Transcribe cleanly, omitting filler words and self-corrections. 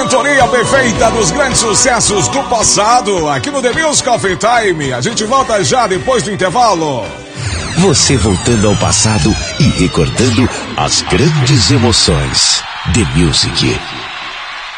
sintonia perfeita dos grandes sucessos do passado, aqui no The Music Coffee Time. A gente volta já depois do intervalo. Você voltando ao passado e recordando as grandes emoções. The Music